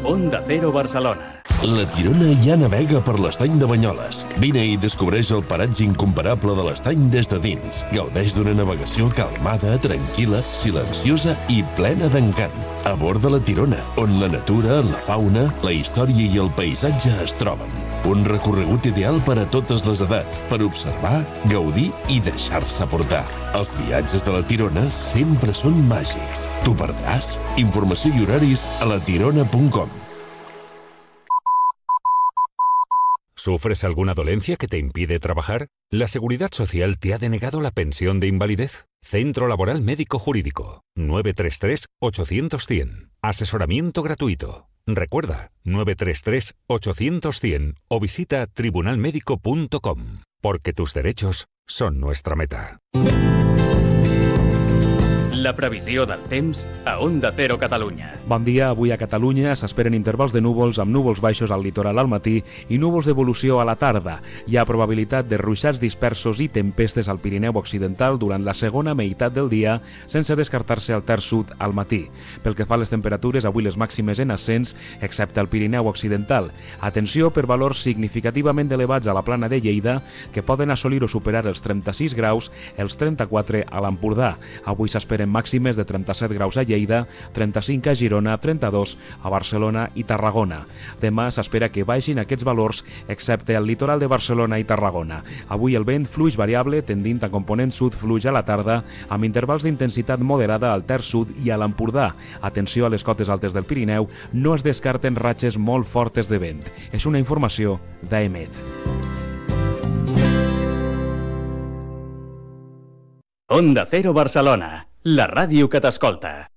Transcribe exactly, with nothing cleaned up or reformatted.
Onda Cero Barcelona. La Tirona ja navega per l'estany de Banyoles. Vine i descobreix el paratge incomparable de l'estany des de dins. Gaudeix d'una navegació calmada, tranquil·la, silenciosa i plena d'encant. A bord de la Tirona, on la natura, la fauna, la història i el paisatge es troben. Un recorregut ideal per a totes les edats, per observar, gaudir i deixar-se portar. Els viatges de la Tirona sempre són màgics. T'ho perdràs? Informació i horaris a la tirona punt com. ¿Sufres alguna dolencia que te impide trabajar? ¿La Seguridad Social te ha denegado la pensión de invalidez? Centro Laboral Médico Jurídico. nueve tres tres, ochocientos, cien. Asesoramiento gratuito. Recuerda, nueve tres tres, ochocientos, cien o visita tribunal médico punto com. Porque tus derechos son nuestra meta. La previsió del temps a Onda Cero Catalunya. Bon dia. Avui a Catalunya s'esperen intervals de núvols amb núvols baixos al litoral al matí i núvols d'evolució a la tarda. Hi ha probabilitat de ruixats dispersos i tempestes al Pirineu Occidental durant la segona meitat del dia, sense descartar-se al terç sud al matí. Pel que fa a les temperatures, avui les màximes en ascens, excepte al Pirineu Occidental. Atenció per valors significativament elevats a la plana de Lleida, que poden assolir o superar els trenta-sis graus, els trenta-quatre a l'Empordà. Avui s'esperen màximes de trenta-set graus a Lleida, trenta-cinc a Girona, trenta-dos a Barcelona i Tarragona. Demà s'espera que baixin aquests valors, excepte al litoral de Barcelona i Tarragona. Avui el vent fluix variable, tendint a component sud fluix a la tarda, amb intervals d'intensitat moderada al terç sud i a l'Empordà. Atenció a les cotes altes del Pirineu, no es descarten ratxes molt fortes de vent. És una informació d'A E M E T. Onda Cero Barcelona, la ràdio que t'escolta.